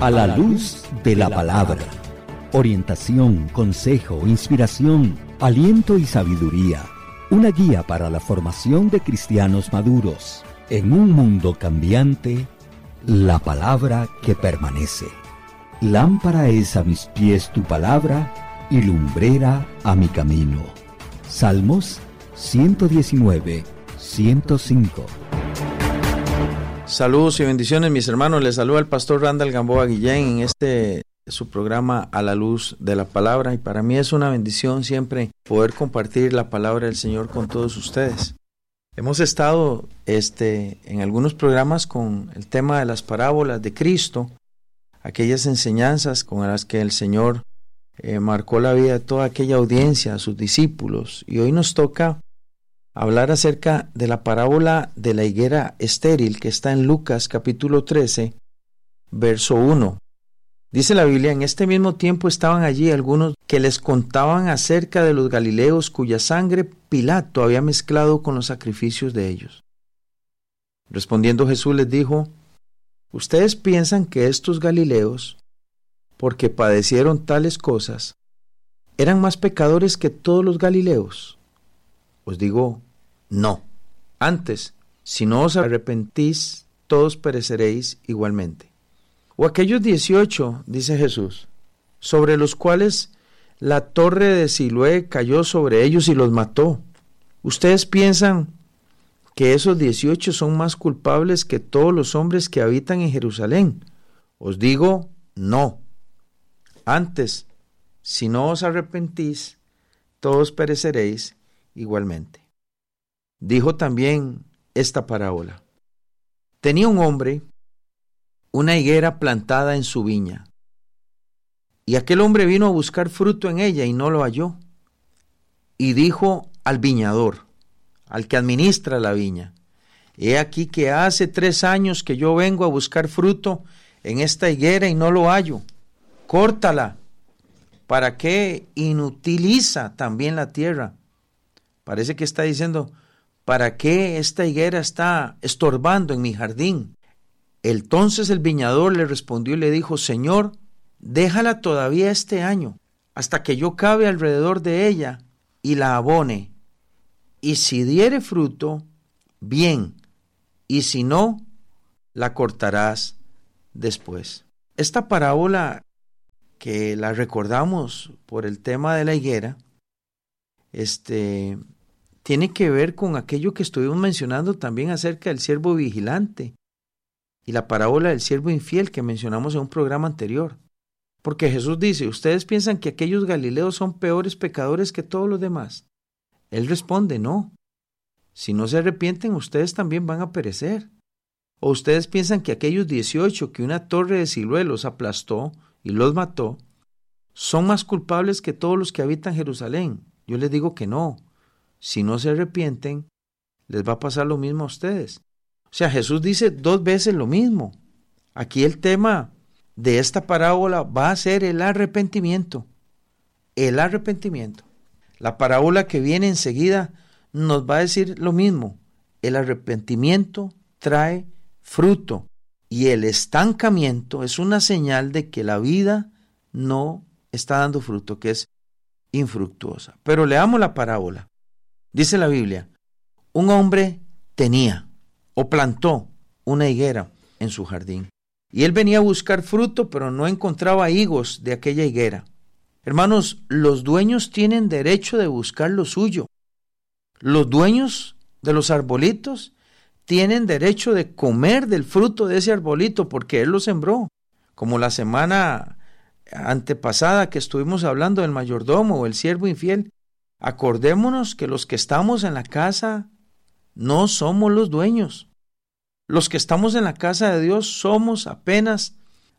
A la luz de la palabra. Orientación, consejo, inspiración, aliento y sabiduría. Una guía para la formación de cristianos maduros. En un mundo cambiante, la palabra que permanece. Lámpara es a mis pies tu palabra y lumbrera a mi camino. Salmos 119, 105. Saludos y bendiciones, mis hermanos. Les saluda el pastor Randall Gamboa Guillén en su programa A la Luz de la Palabra. Y para mí es una bendición siempre poder compartir la palabra del Señor con todos ustedes. Hemos estado en algunos programas con el tema de las parábolas de Cristo, aquellas enseñanzas con las que el Señor marcó la vida de toda aquella audiencia, a sus discípulos. Y hoy nos toca hablar acerca de la parábola de la higuera estéril que está en Lucas capítulo 13, verso 1. Dice la Biblia: en este mismo tiempo estaban allí algunos que les contaban acerca de los galileos cuya sangre Pilato había mezclado con los sacrificios de ellos. Respondiendo Jesús les dijo: ¿ustedes piensan que estos galileos, porque padecieron tales cosas, eran más pecadores que todos los galileos? Os digo, no. Antes, si no os arrepentís, todos pereceréis igualmente. O aquellos 18, dice Jesús, sobre los cuales la torre de Siloé cayó sobre ellos y los mató. ¿Ustedes piensan que esos 18 son más culpables que todos los hombres que habitan en Jerusalén? Os digo, no. Antes, si no os arrepentís, todos pereceréis igualmente. Dijo también esta parábola: tenía un hombre una higuera plantada en su viña, y aquel hombre vino a buscar fruto en ella y no lo halló, y dijo al viñador, al que administra la viña: he aquí que hace 3 años que yo vengo a buscar fruto en esta higuera y no lo hallo. Córtala. ¿Para qué inutiliza también la tierra? Parece que está diciendo: ¿para qué esta higuera está estorbando en mi jardín? Entonces el viñador le respondió y le dijo: Señor, déjala todavía este año, hasta que yo cabe alrededor de ella y la abone. Y si diere fruto, bien, y si no, la cortarás después. Esta parábola, que la recordamos por el tema de la higuera, tiene que ver con aquello que estuvimos mencionando también acerca del siervo vigilante y la parábola del siervo infiel que mencionamos en un programa anterior. Porque Jesús dice: ¿ustedes piensan que aquellos galileos son peores pecadores que todos los demás? Él responde: no. Si no se arrepienten, ustedes también van a perecer. ¿O ustedes piensan que aquellos 18 que una torre de Siloé los aplastó y los mató, son más culpables que todos los que habitan Jerusalén? Yo les digo que no. Si no se arrepienten, les va a pasar lo mismo a ustedes. O sea, Jesús dice 2 veces lo mismo. Aquí el tema de esta parábola va a ser el arrepentimiento. El arrepentimiento. La parábola que viene enseguida nos va a decir lo mismo. El arrepentimiento trae fruto. Y el estancamiento es una señal de que la vida no está dando fruto, que es infructuosa. Pero leamos la parábola. Dice la Biblia: un hombre tenía o plantó una higuera en su jardín, y él venía a buscar fruto, pero no encontraba higos de aquella higuera. Hermanos, los dueños tienen derecho de buscar lo suyo. Los dueños de los arbolitos tienen derecho de comer del fruto de ese arbolito porque él lo sembró. Como la semana antepasada que estuvimos hablando del mayordomo o el siervo infiel, acordémonos que los que estamos en la casa no somos los dueños. Los que estamos en la casa de Dios somos apenas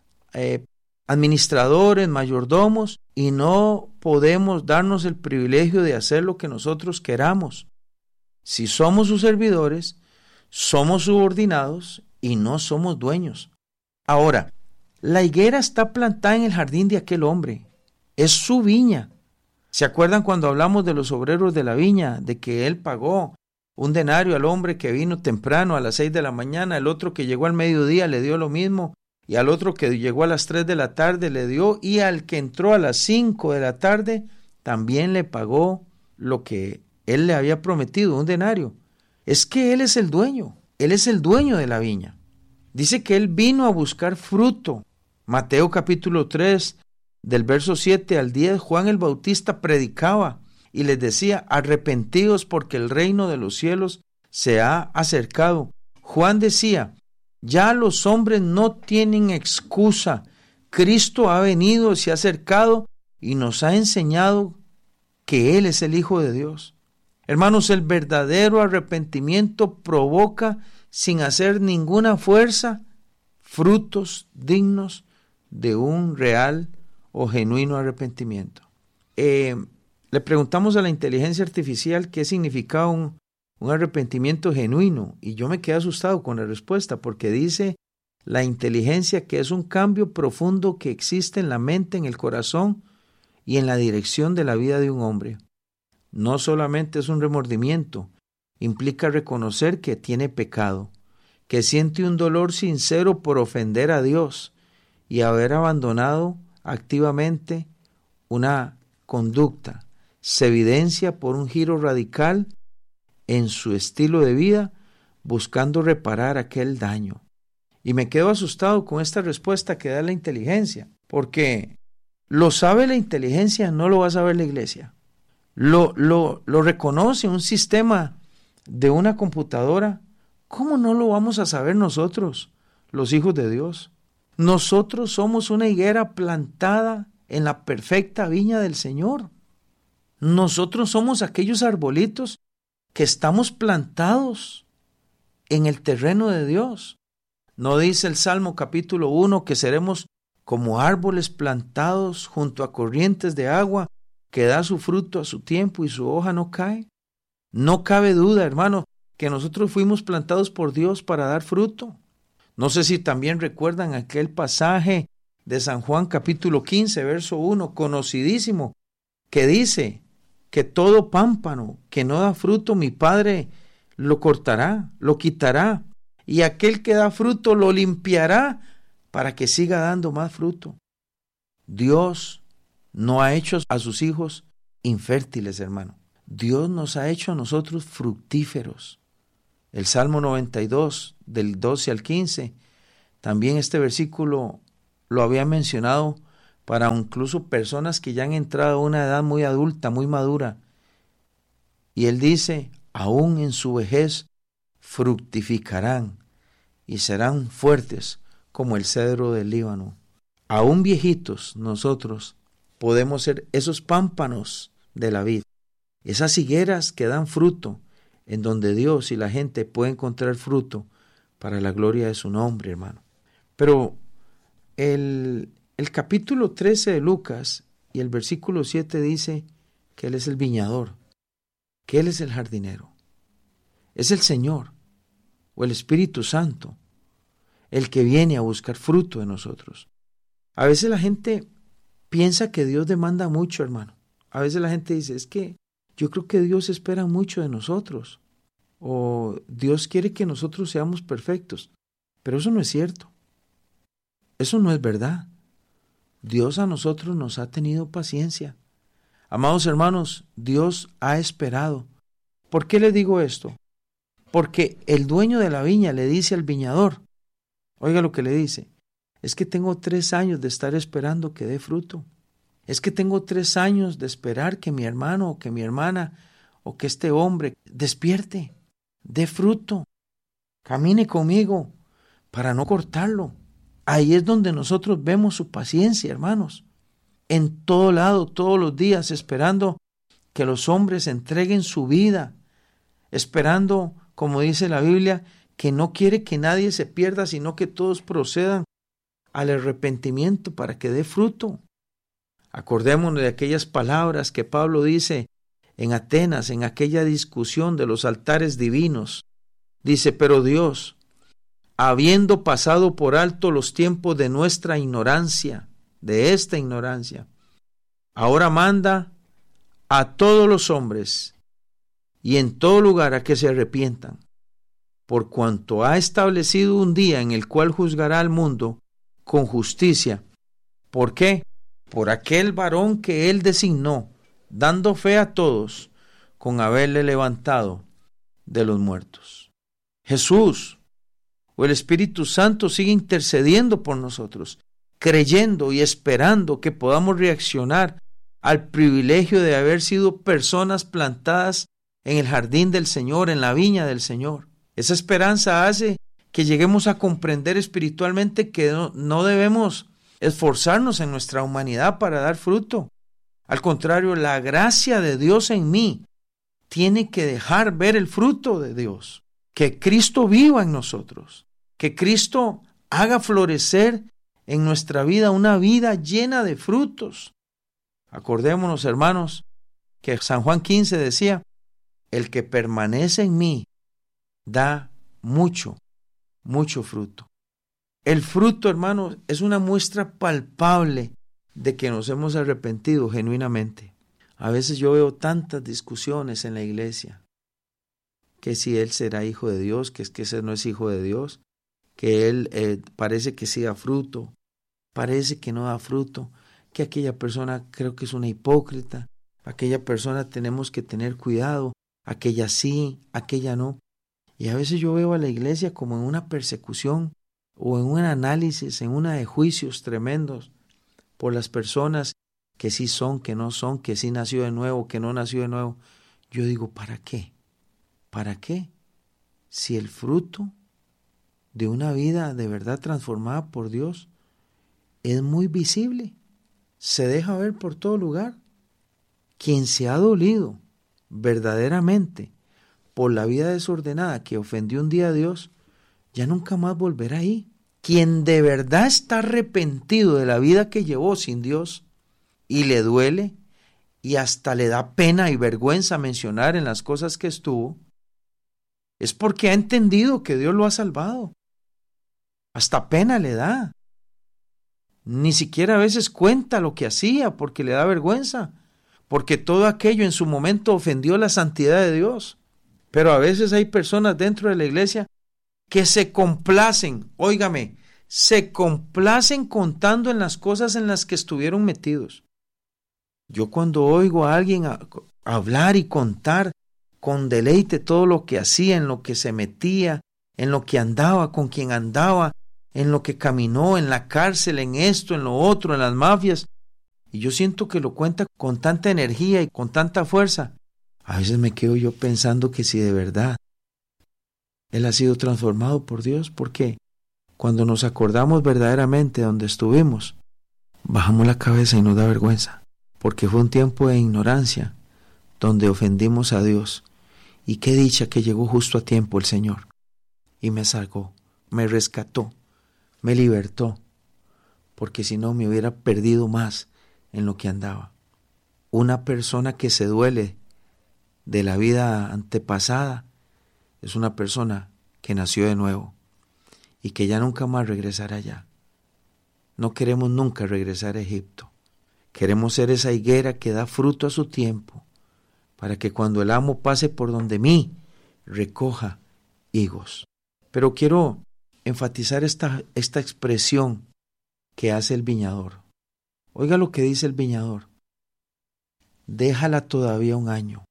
administradores, mayordomos, y no podemos darnos el privilegio de hacer lo que nosotros queramos. Si somos sus servidores, somos subordinados y no somos dueños. Ahora, la higuera está plantada en el jardín de aquel hombre. Es su viña. ¿Se acuerdan cuando hablamos de los obreros de la viña? De que él pagó un denario al hombre que vino temprano a las 6 de la mañana, el otro que llegó al mediodía le dio lo mismo, y al otro que llegó a las 3 de la tarde le dio, y al que entró a las 5 de la tarde también le pagó lo que él le había prometido, un denario. Es que él es el dueño de la viña. Dice que él vino a buscar fruto. Mateo capítulo 3, del verso 7 al 10, Juan el Bautista predicaba y les decía: arrepentíos porque el reino de los cielos se ha acercado. Juan decía: ya los hombres no tienen excusa. Cristo ha venido, se ha acercado y nos ha enseñado que Él es el Hijo de Dios. Hermanos, el verdadero arrepentimiento provoca, sin hacer ninguna fuerza, frutos dignos de un real o genuino arrepentimiento. Le preguntamos a la inteligencia artificial qué significaba un arrepentimiento genuino, y yo me quedé asustado con la respuesta, porque dice la inteligencia que es un cambio profundo que existe en la mente, en el corazón y en la dirección de la vida de un hombre. No solamente es un remordimiento, implica reconocer que tiene pecado, que siente un dolor sincero por ofender a Dios y haber abandonado activamente una conducta. Se evidencia por un giro radical en su estilo de vida, buscando reparar aquel daño. Y me quedo asustado con esta respuesta que da la inteligencia, porque lo sabe la inteligencia, no lo va a saber la iglesia. Lo reconoce un sistema de una computadora. ¿Cómo no lo vamos a saber nosotros, los hijos de Dios? Nosotros somos una higuera plantada en la perfecta viña del Señor. Nosotros somos aquellos arbolitos que estamos plantados en el terreno de Dios. ¿No dice el Salmo capítulo 1 que seremos como árboles plantados junto a corrientes de agua, que da su fruto a su tiempo y su hoja no cae? No cabe duda, hermano, que nosotros fuimos plantados por Dios para dar fruto. No sé si también recuerdan aquel pasaje de San Juan capítulo 15, verso 1, conocidísimo, que dice que todo pámpano que no da fruto, mi Padre lo cortará, lo quitará, y aquel que da fruto lo limpiará para que siga dando más fruto. Dios no ha hecho a sus hijos infértiles, hermano. Dios nos ha hecho a nosotros fructíferos. El Salmo 92, del 12 al 15, también este versículo lo había mencionado para incluso personas que ya han entrado a una edad muy adulta, muy madura. Y él dice: aún en su vejez fructificarán y serán fuertes como el cedro del Líbano. Aún viejitos nosotros podemos ser esos pámpanos de la vid, esas higueras que dan fruto, en donde Dios y la gente pueden encontrar fruto para la gloria de su nombre, hermano. Pero el capítulo 13 de Lucas y el versículo 7 dice que Él es el viñador, que Él es el jardinero. Es el Señor o el Espíritu Santo el que viene a buscar fruto de nosotros. A veces la gente piensa que Dios demanda mucho, hermano. A veces la gente dice: es que yo creo que Dios espera mucho de nosotros, o Dios quiere que nosotros seamos perfectos. Pero eso no es cierto. Eso no es verdad. Dios a nosotros nos ha tenido paciencia. Amados hermanos, Dios ha esperado. ¿Por qué le digo esto? Porque el dueño de la viña le dice al viñador, oiga lo que le dice: es que tengo 3 años de estar esperando que dé fruto. Es que tengo 3 años de esperar que mi hermano o que mi hermana o que este hombre despierte, dé fruto, camine conmigo para no cortarlo. Ahí es donde nosotros vemos su paciencia, hermanos. En todo lado, todos los días, esperando que los hombres entreguen su vida, esperando, como dice la Biblia, que no quiere que nadie se pierda, sino que todos procedan al arrepentimiento para que dé fruto. Acordémonos de aquellas palabras que Pablo dice en Atenas, en aquella discusión de los altares divinos. Dice: pero Dios, habiendo pasado por alto los tiempos de nuestra ignorancia, de esta ignorancia, ahora manda a todos los hombres y en todo lugar a que se arrepientan, por cuanto ha establecido un día en el cual juzgará al mundo con justicia. ¿Por qué? Por aquel varón que él designó, dando fe a todos, con haberle levantado de los muertos. Jesús o el Espíritu Santo sigue intercediendo por nosotros, creyendo y esperando que podamos reaccionar al privilegio de haber sido personas plantadas en el jardín del Señor, en la viña del Señor. Esa esperanza hace que lleguemos a comprender espiritualmente que no debemos esforzarnos en nuestra humanidad para dar fruto. Al contrario, la gracia de Dios en mí tiene que dejar ver el fruto de Dios. Que Cristo viva en nosotros. Que Cristo haga florecer en nuestra vida una vida llena de frutos. Acordémonos, hermanos, que San Juan 15 decía, el que permanece en mí da mucho, mucho fruto. El fruto, hermanos, es una muestra palpable de que nos hemos arrepentido genuinamente. A veces yo veo tantas discusiones en la iglesia, que si él será hijo de Dios, que ese no es hijo de Dios, que él parece que sí da fruto, parece que no da fruto, que aquella persona creo que es una hipócrita, aquella persona tenemos que tener cuidado, aquella sí, aquella no. Y a veces yo veo a la iglesia como en una persecución o en un análisis, en una de juicios tremendos por las personas que sí son, que no son, que sí nació de nuevo, que no nació de nuevo. Yo digo, ¿para qué? ¿Para qué? Si el fruto de una vida de verdad transformada por Dios es muy visible, se deja ver por todo lugar. Quien se ha dolido verdaderamente por la vida desordenada que ofendió un día a Dios, ya nunca más volverá ahí. Quien de verdad está arrepentido de la vida que llevó sin Dios y le duele y hasta le da pena y vergüenza mencionar en las cosas que estuvo, es porque ha entendido que Dios lo ha salvado. Hasta pena le da. Ni siquiera a veces cuenta lo que hacía porque le da vergüenza, porque todo aquello en su momento ofendió la santidad de Dios. Pero a veces hay personas dentro de la iglesia que se complacen, óigame, se complacen contando en las cosas en las que estuvieron metidos. Yo cuando oigo a alguien hablar y contar con deleite todo lo que hacía, en lo que se metía, en lo que andaba, con quien andaba, en lo que caminó, en la cárcel, en esto, en lo otro, en las mafias, y yo siento que lo cuenta con tanta energía y con tanta fuerza, a veces me quedo yo pensando que si de verdad él ha sido transformado por Dios, porque cuando nos acordamos verdaderamente de donde estuvimos, bajamos la cabeza y nos da vergüenza, porque fue un tiempo de ignorancia donde ofendimos a Dios, y qué dicha que llegó justo a tiempo el Señor, y me salvó, me rescató, me libertó, porque si no me hubiera perdido más en lo que andaba. Una persona que se duele de la vida antepasada es una persona que nació de nuevo y que ya nunca más regresará allá. No queremos nunca regresar a Egipto. Queremos ser esa higuera que da fruto a su tiempo, para que cuando el amo pase por donde mí, recoja higos. Pero quiero enfatizar esta expresión que hace el viñador. Oiga lo que dice el viñador. Déjala todavía un año.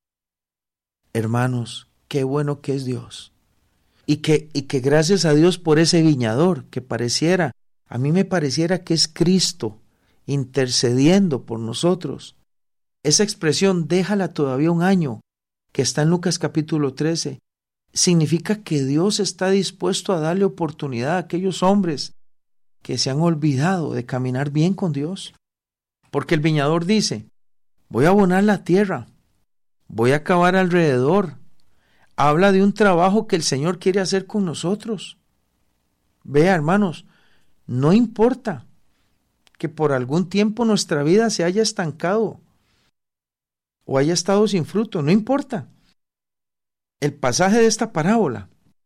Hermanos, qué bueno que es Dios. Y que gracias a Dios por ese viñador que a mí me pareciera que es Cristo intercediendo por nosotros. Esa expresión, déjala todavía un año, que está en Lucas capítulo 13, significa que Dios está dispuesto a darle oportunidad a aquellos hombres que se han olvidado de caminar bien con Dios. Porque el viñador dice, voy a abonar la tierra, voy a cavar alrededor. Habla de un trabajo que el Señor quiere hacer con nosotros. Vea, hermanos, no importa que por algún tiempo nuestra vida se haya estancado o haya estado sin fruto, no importa. El pasaje de esta parábola,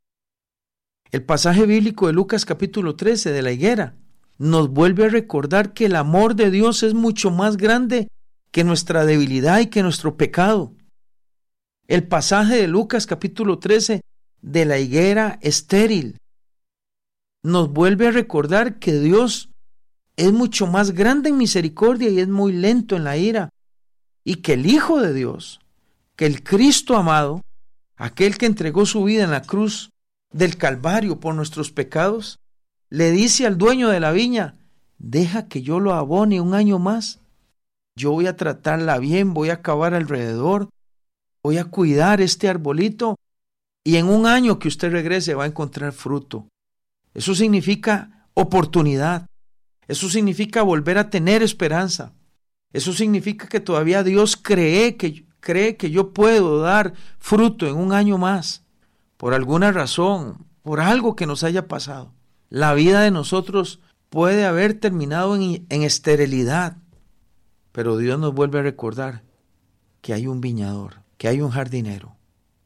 el pasaje bíblico de Lucas capítulo 13 de la higuera, nos vuelve a recordar que el amor de Dios es mucho más grande que nuestra debilidad y que nuestro pecado. El pasaje de Lucas capítulo 13 de la higuera estéril nos vuelve a recordar que Dios es mucho más grande en misericordia y es muy lento en la ira, y que el Hijo de Dios, que el Cristo amado, aquel que entregó su vida en la cruz del Calvario por nuestros pecados, le dice al dueño de la viña: deja que yo lo abone un año más. Yo voy a tratarla bien, voy a cavar alrededor, voy a cuidar este arbolito, y en un año que usted regrese va a encontrar fruto. Eso significa oportunidad. Eso significa volver a tener esperanza. Eso significa que todavía Dios cree que yo puedo dar fruto en un año más, por alguna razón, por algo que nos haya pasado. La vida de nosotros puede haber terminado en esterilidad, pero Dios nos vuelve a recordar que hay un viñador, que hay un jardinero,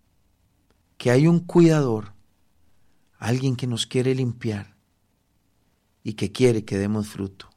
que hay un cuidador, alguien que nos quiere limpiar y que quiere que demos fruto.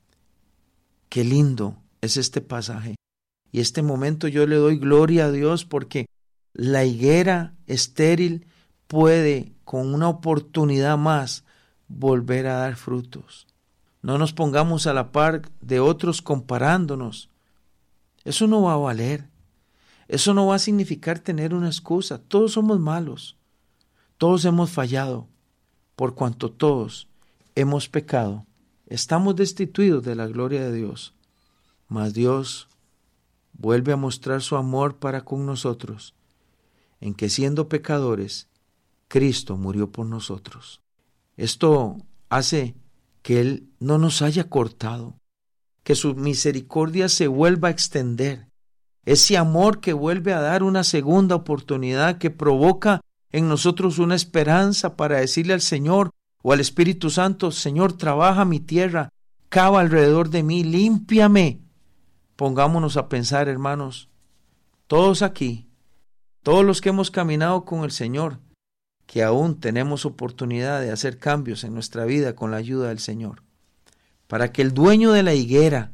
Qué lindo es este pasaje. Y este momento yo le doy gloria a Dios porque la higuera estéril puede, con una oportunidad más, volver a dar frutos. No nos pongamos a la par de otros comparándonos. Eso no va a valer. Eso no va a significar tener una excusa. Todos somos malos. Todos hemos fallado. Por cuanto todos hemos pecado, estamos destituidos de la gloria de Dios. Mas Dios vuelve a mostrar su amor para con nosotros, en que siendo pecadores, Cristo murió por nosotros. Esto hace que Él no nos haya cortado, que su misericordia se vuelva a extender. Ese amor que vuelve a dar una segunda oportunidad, que provoca en nosotros una esperanza para decirle al Señor o al Espíritu Santo: Señor, trabaja mi tierra, cava alrededor de mí, límpiame. Pongámonos a pensar, hermanos, todos aquí, todos los que hemos caminado con el Señor, que aún tenemos oportunidad de hacer cambios en nuestra vida con la ayuda del Señor, para que el dueño de la higuera,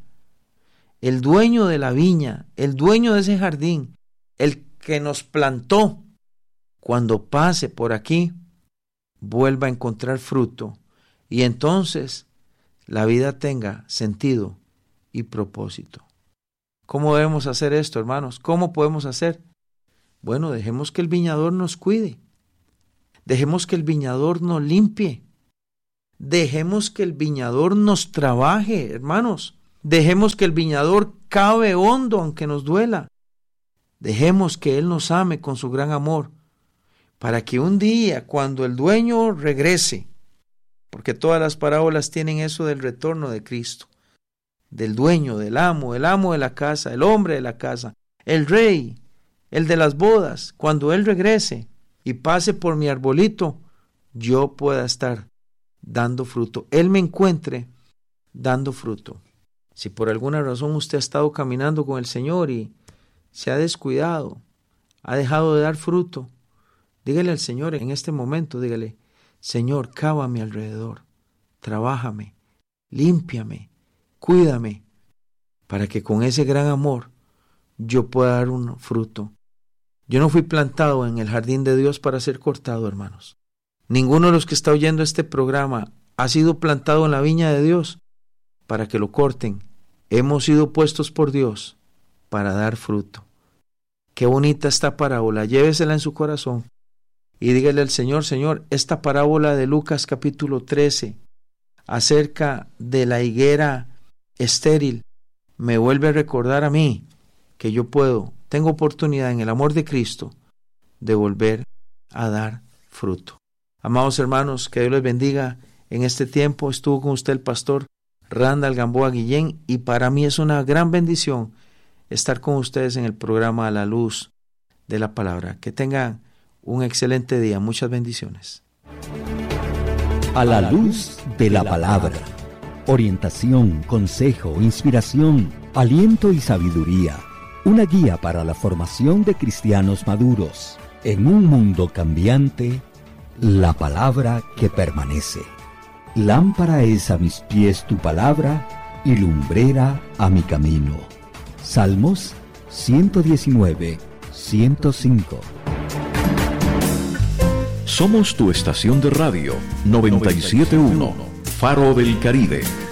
el dueño de la viña, el dueño de ese jardín, el que nos plantó, cuando pase por aquí, vuelva a encontrar fruto, y entonces la vida tenga sentido y propósito. ¿Cómo debemos hacer esto, hermanos? ¿Cómo podemos hacer? Bueno, dejemos que el viñador nos cuide. Dejemos que el viñador nos limpie. Dejemos que el viñador nos trabaje, hermanos. Dejemos que el viñador cave hondo aunque nos duela. Dejemos que Él nos ame con su gran amor, para que un día, cuando el dueño regrese, porque todas las parábolas tienen eso del retorno de Cristo, del dueño, del amo, el amo de la casa, el hombre de la casa, el rey, el de las bodas, cuando Él regrese y pase por mi arbolito, yo pueda estar dando fruto. Él me encuentre dando fruto. Si por alguna razón usted ha estado caminando con el Señor y se ha descuidado, ha dejado de dar fruto, dígale al Señor en este momento, dígale: Señor, cava a mi alrededor, trabájame, límpiame, cuídame, para que con ese gran amor yo pueda dar un fruto. Yo no fui plantado en el jardín de Dios para ser cortado, hermanos. Ninguno de los que está oyendo este programa ha sido plantado en la viña de Dios para que lo corten. Hemos sido puestos por Dios para dar fruto. Qué bonita esta parábola. Llévesela en su corazón y dígale al Señor: Señor, esta parábola de Lucas capítulo 13 acerca de la higuera estéril me vuelve a recordar a mí que yo tengo oportunidad en el amor de Cristo de volver a dar fruto. Amados hermanos, que Dios les bendiga. En este tiempo estuvo con usted el pastor Randall Gamboa Guillén, y para mí es una gran bendición estar con ustedes en el programa A la Luz de la Palabra. Que tengan un excelente día. Muchas bendiciones. A la luz de la palabra. Orientación, consejo, inspiración, aliento y sabiduría. Una guía para la formación de cristianos maduros. En un mundo cambiante, la palabra que permanece. Lámpara es a mis pies tu palabra y lumbrera a mi camino. Salmos 119, 105. Somos tu estación de radio 971, Faro del Caribe.